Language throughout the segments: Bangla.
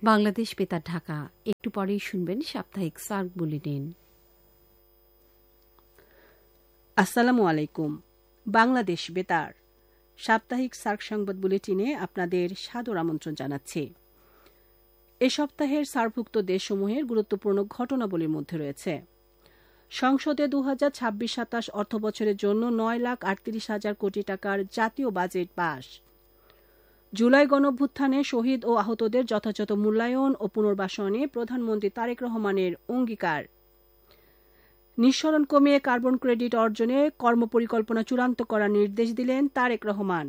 বাংলাদেশ বেতার ঢাকা। একটু পরেই শুনবেন সাপ্তাহিক সার্ক বুলেটিন। আসসালামু আলাইকুম। বাংলাদেশ বেতার সাপ্তাহিক সার্ক সংবাদ বুলেটিনে আপনাদের সাদর আমন্ত্রণ জানাচ্ছি। এ সপ্তাহের সার্কভুক্ত দেশসমূহের গুরুত্বপূর্ণ ঘটনাবলীর মধ্যে রয়েছে: সংসদে 2026-27 অর্থবছরের জন্য 9,38,000 কোটি টাকার জাতীয় বাজেট পাস, জুলাই গণঅভ্যুত্থানে শহীদ ও আহতদের যথাযথ মূল্যায়ন ও পুনর্বাসনে প্রধানমন্ত্রী তারেক রহমানের অঙ্গীকার, নিঃসরণ কমিয়ে কার্বন ক্রেডিট অর্জনে কর্মপরিকল্পনা চূড়ান্ত করার নির্দেশ দিলেন তারেক রহমান,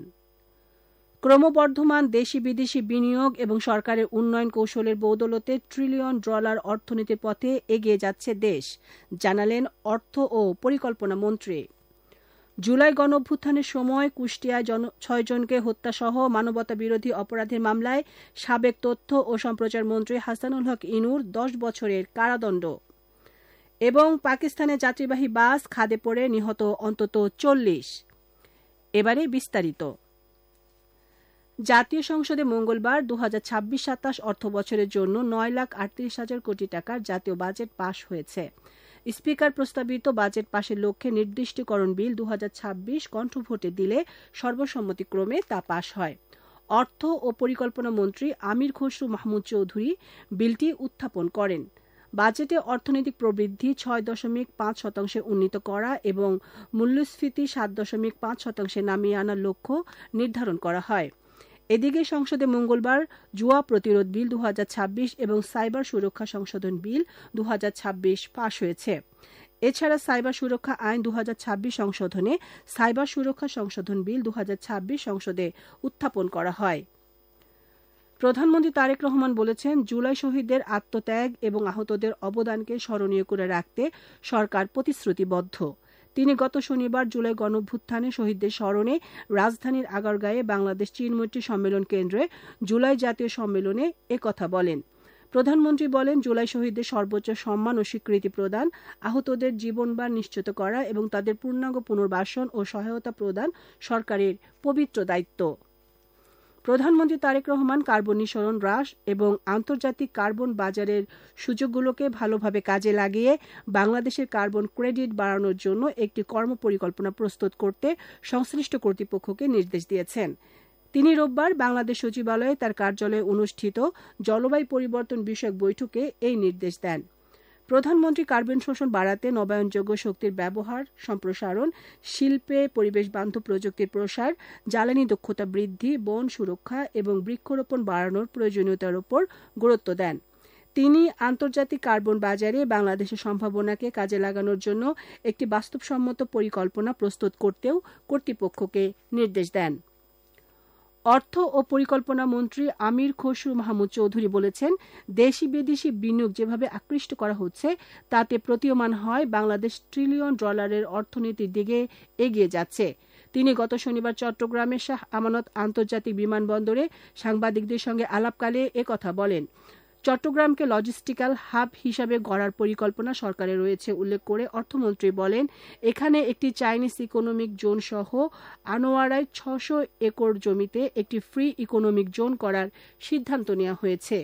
ক্রমবর্ধমান দেশি বিদেশি বিনিয়োগ এবং সরকারের উন্নয়ন কৌশলের বৌদলতে $1 ট্রিলিয়ন অর্থনীতির পথে এগিয়ে যাচ্ছে দেশ, জানালেন অর্থ ও পরিকল্পনা মন্ত্রী। জুলাই গণঅভ্যুত্থানের সময় কুষ্টিয়ায় 6 জনকে হত্যাসহ মানবতা বিরোধী অপরাধের মামলায় সাবেক তথ্য ও সম্প্রচার মন্ত্রী হাসানুল হক ইনুর 10 বছরের কারাদণ্ড, এবং পাকিস্তানের যাত্রীবাহী বাস খাদে পড়ে নিহত অন্তত 40। এবারে বিস্তারিত। জাতীয় সংসদে মঙ্গলবার 2026-27 অর্থবছরের জন্য 9,38,000 কোটি টাকার জাতীয় বাজেট পাস হয়েছে। স্পিকার প্রস্তাবিত বাজেট পাশের লক্ষ্যে নির্দিষ্টকরণ বিল 2026 কণ্ঠভোটে দিলে সর্বসম্মতিক্রমে তা পাস হয়। অর্থ ও পরিকল্পনা মন্ত্রী আমির খসরু মাহমুদ চৌধুরী বিলটি উত্থাপন করেন। বাজেটে অর্থনৈতিক প্রবৃদ্ধি 6.5% উন্নীত করা এবং মূল্যস্ফীতি 7.5% নামিয়ে আনার লক্ষ্য নির্ধারণ করা হয়। এদিকে সংসদে মঙ্গলবার জুয়া প্রতিরোধ বিল 2026 এবং সাইবার সুরক্ষা সংশোধন বিল 2026 পাশ হয়েছে। এছাড়া সাইবার সুরক্ষা আইন 2026 সংশোধনে সাইবার সুরক্ষা সংশোধন বিল 2026 সংসদে উত্থাপন করা হয়। প্রধানমন্ত্রী তারেক রহমান বলেছেন, জুলাই শহীদদের আত্মত্যাগ এবং আহতদের অবদানকে স্মরণীয় করে রাখতে সরকার প্রতিশ্রুতিবদ্ধ। তিনি গত শনিবার জুলাই গণঅভ্যুত্থানে শহীদদের স্মরণে রাজধানীর আগারগাঁয়ে বাংলাদেশ চীন মৈত্রী সম্মেলন কেন্দ্রে জুলাই জাতীয় সম্মেলনে একথা বলেন। প্রধানমন্ত্রী বলেন, জুলাই শহীদদের সর্বোচ্চ সম্মান ও স্বীকৃতি প্রদান, আহতদের জীবনবার নিশ্চিত করা এবং তাদের পূর্ণাঙ্গ পুনর্বাসন ও সহায়তা প্রদান সরকারের পবিত্র দায়িত্ব। প্রধানমন্ত্রী তারেক রহমান কার্বন নিঃসরণ হ্রাস এবং আন্তর্জাতিক কার্বন বাজারের সুযোগগুলোকে ভালোভাবে কাজে লাগিয়ে বাংলাদেশের কার্বন ক্রেডিট বাড়ানোর জন্য একটি কর্মপরিকল্পনা প্রস্তুত করতে সংশ্লিষ্ট কর্তৃপক্ষকে নির্দেশ দিয়েছেন। তিনি রোববার বাংলাদেশ সচিবালয়ে তার কার্যালয়ে অনুষ্ঠিত জলবায়ু পরিবর্তন বিষয়ক বৈঠকে এই নির্দেশ দেন। প্রধানমন্ত্রী কার্বন শোষণ বাড়াতে নবায়নযোগ্য শক্তির ব্যবহার সম্প্রসারণ, শিল্পে পরিবেশ বান্ধব প্রযুক্তির প্রসার, জ্বালানি দক্ষতা বৃদ্ধি, বন সুরক্ষা এবং বৃক্ষরোপণ বাড়ানোর প্রয়োজনীয়তার উপর গুরুত্ব দেন। তিনি আন্তর্জাতিক কার্বন বাজারে বাংলাদেশের সম্ভাবনাকে কাজে লাগানোর জন্য একটি বাস্তবসম্মত পরিকল্পনা প্রস্তুত করতেও কর্তৃপক্ষকে নির্দেশ দেন। অর্থ ও পরিকল্পনা মন্ত্রী আমির খসরু মাহমুদ চৌধুরী বলেছেন, দেশি বিদেশি বিনিয়োগ যেভাবে আকৃষ্ট করা হচ্ছে তাতে প্রতীয়মান হয় বাংলাদেশ $1 ট্রিলিয়ন অর্থনীতির দিকে এগিয়ে যাচ্ছে। তিনি গত শনিবার চট্টগ্রামের শাহ আমানত আন্তর্জাতিক বিমানবন্দরে সাংবাদিকদের সঙ্গে আলাপকালে একথা বলেন। চট্টগ্রামকে লজিস্টিক্যাল হাব হিসাবে গড়ার পরিকল্পনা সরকারের রয়েছে উল্লেখ করে অর্থমন্ত্রী বলেন, এখানে একটি চাইনিজ ইকোনমিক জোন সহ আনোয়ারায় 600 একর জমিতে একটি ফ্রি ইকোনমিক জোন করার সিদ্ধান্ত নেওয়া হয়েছে।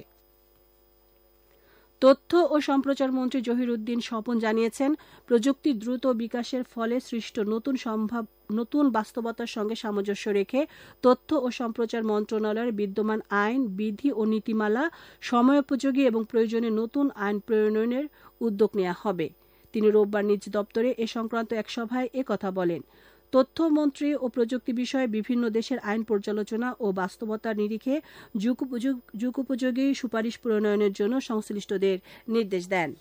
তথ্য ও সম্প্রচার মন্ত্রী জহিরুদ্দিন স্বপন জানিয়েছেন, প্রযুক্তির দ্রুত বিকাশের ফলে সৃষ্ট নতুন বাস্তবতার সঙ্গে সামঞ্জস্য রেখে তথ্য ও সম্প্রচার মন্ত্রণালয়ের বিদ্যমান আইন, বিধি ও নীতিমালা সময়োপযোগী এবং প্রয়োজনে নতুন আইন প্রণয়নের উদ্যোগ নেওয়া হবে। তিনি রোববার নিজ দপ্তরে এ সংক্রান্ত এক সভায় একথা বলেন। তথ্যমন্ত্রী ও প্রযুক্তি বিষয়ে বিভিন্ন দেশের আইন পর্যালোচনা ও বাস্তবতার নিরিখে যুগোপযোগী সুপারিশ প্রণয়নের জন্য সংশ্লিষ্টদের নির্দেশ দেন।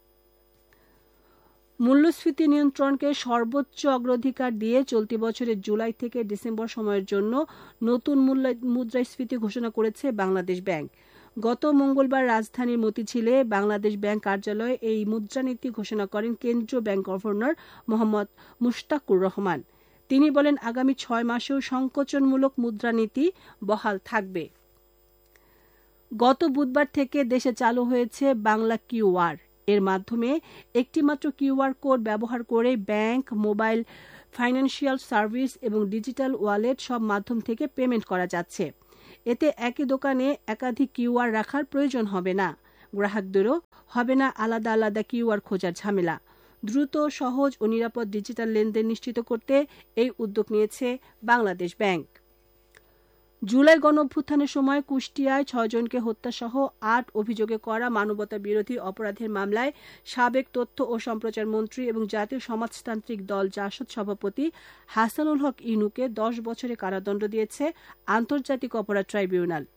মূল্যস্ফীতি নিয়ন্ত্রণকে সর্বোচ্চ অগ্রাধিকার দিয়ে চলতি বছরের জুলাই থেকে ডিসেম্বর সময়ের জন্য নতুন মুদ্রাস্ফীতি ঘোষণা করেছে বাংলাদেশ ব্যাংক। গত মঙ্গলবার রাজধানীর মতিঝিলে বাংলাদেশ ব্যাংক কার্যালয়ে এই মুদ্রানীতি ঘোষণা করেন কেন্দ্রীয় ব্যাংক গভর্নর মোহাম্মদ মুশতাকুর রহমান। তিনি বলেন, আগামী 6 মাসেও সংকোচনমূলক মুদ্রানীতি বহাল থাকবে। গত বুধবার থেকে দেশে চালু হয়েছে বাংলা কিউআর। এর মাধ্যমে একটিমাত্র কিউআর কোড ব্যবহার করে ব্যাংক, মোবাইল, ফাইন্যান্সিয়াল সার্ভিস এবং ডিজিটাল ওয়ালেট সব মাধ্যম থেকে পেমেন্ট করা যাচ্ছে। এতে একই দোকানে একাধিক কিউআর রাখার প্রয়োজন হবে না। গ্রাহকদেরও হবে না আলাদা আলাদা কিউআর খোঁজার ঝামেলা। দ্রুত, সহজ ও নিরাপদ ডিজিটাল লেনদেন নিশ্চিত করতে এই উদ্যোগ নিয়েছে বাংলাদেশ ব্যাংক। জুলাই গণঅভ্যুত্থানের সময় কুষ্টিয়ায় ৬ জনকে হত্যাসহ ৮ অভিযোগে করা মানবতা বিরোধী অপরাধের মামলায় সাবেক তথ্য ও সম্প্রচার মন্ত্রী এবং জাতীয় সমাজতান্ত্রিক দল জাসদ সভাপতি হাসানুল হক ইনুকে ১০ বছরের কারাদণ্ড দিয়েছে আন্তর্জাতিক অপরাধ ট্রাইব্যুনাল।